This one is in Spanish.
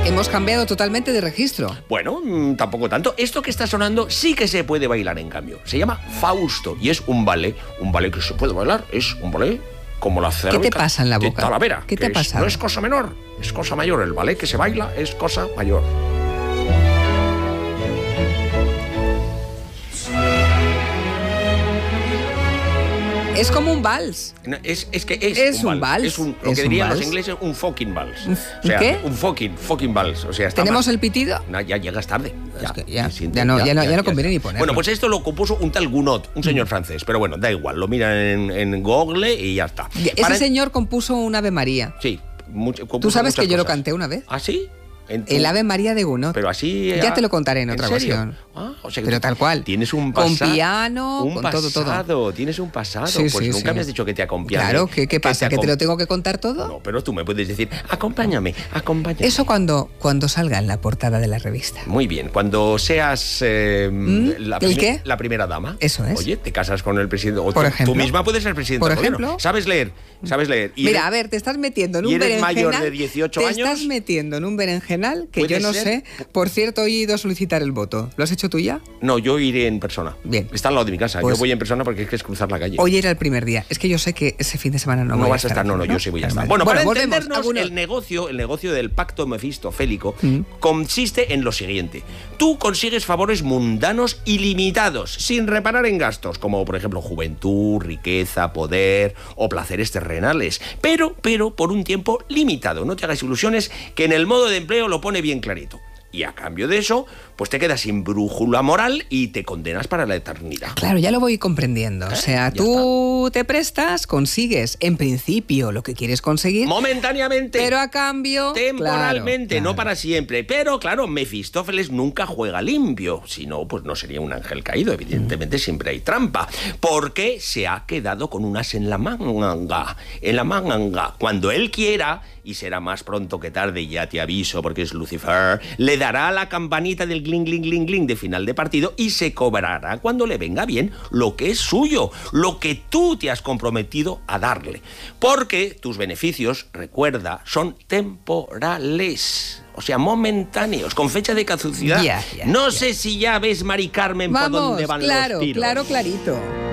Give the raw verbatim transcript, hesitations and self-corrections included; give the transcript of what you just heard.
hemos cambiado totalmente de registro. Bueno, mmm, tampoco tanto. Esto que está sonando sí que se puede bailar, en cambio. Se llama Fausto y es un ballet. Un ballet que se puede bailar. Es un ballet como la cervica. ¿Qué te pasa en la boca? De Talavera. ¿Qué te ha pasado? No es cosa menor, es cosa mayor. El ballet que se baila es cosa mayor. Es como un vals. No, es, es que es, es un, un vals. vals. Es un, lo es que dirían vals. los ingleses, un fucking vals. ¿Un, o sea, ¿qué? Un fucking, fucking vals. O sea, está ¿Tenemos más... el pitido? No, ya llegas tarde. Ya, es que ya, siente, ya no, ya, ya no, ya no ya conviene ya ni ponerlo. Bueno, pues esto lo compuso un tal Gounod, un señor mm. francés. Pero bueno, da igual, lo miran en, en Google y ya está. Ese Para... señor compuso un Ave María. Sí. Mucho, ¿Tú sabes que yo cosas. lo canté una vez? ¿Ah, sí? El Ave María de Gounod. Pero así... Ya te lo contaré en, ¿en otra serio? ocasión. Ah, o sea que pero tal cual. Tienes un pasado. Con piano, un con pasado, todo, todo. Tienes un pasado. Sí, pues sí, nunca sí. me has dicho que te acompañe. Claro, ¿qué, qué pasa? ¿Que te, ¿Que te lo tengo que contar todo? No, pero tú me puedes decir, acompáñame, acompáñame. Eso cuando, cuando salga en la portada de la revista. Muy bien, cuando seas eh, ¿Mm? la, ¿El qué? la primera dama. Eso es. Oye, te casas con el presidente. O Por tú, ejemplo. Tú misma puedes ser presidente. Por del ejemplo. gobierno. ¿Sabes leer? ¿Sabes leer? Mira, eres, a ver, te estás metiendo en un ¿y eres berenjenal. mayor de dieciocho te años? Te estás metiendo en un berenjenal que yo no ser? sé. Por cierto, hoy he ido a solicitar el voto. ¿Lo has hecho tú ya? No, yo iré en persona. Bien. Está al lado de mi casa. Pues, yo voy en persona porque es que es cruzar la calle. Hoy era el primer día. Es que yo sé que ese fin de semana no, no voy vas a estar. aquí, No, no, yo sí voy a estar. Bueno, Bueno, bueno, para volvemos, entendernos, algunos... el negocio, el negocio del pacto mefistofélico mm. consiste en lo siguiente. Tú consigues favores mundanos ilimitados, sin reparar en gastos, como por ejemplo juventud, riqueza, poder o placeres terrenales. Pero, pero, por un tiempo limitado. No te hagas ilusiones, que en el modo de empleo lo pone bien clarito. Y a cambio de eso, pues te quedas sin brújula moral y te condenas para la eternidad. Claro, ya lo voy comprendiendo. ¿Eh? O sea, ya tú está. te prestas, consigues en principio lo que quieres conseguir. Momentáneamente. Pero a cambio... Temporalmente, claro, no claro. para siempre. Pero claro, Mefistófeles nunca juega limpio. Si no, pues no sería un ángel caído. Evidentemente mm. siempre hay trampa. Porque se ha quedado con un as en la manga. En la manga. Cuando él quiera, y será más pronto que tarde, ya te aviso porque es Lucifer, le dará la campanita del gling, gling, gling, gling de final de partido y se cobrará cuando le venga bien lo que es suyo, lo que tú te has comprometido a darle. Porque tus beneficios, recuerda, son temporales. O sea, momentáneos, con fecha de caducidad. Yeah, yeah, no yeah. sé si ya ves, Mari Carmen, Vamos, por dónde van claro, los tiros. claro, clarito.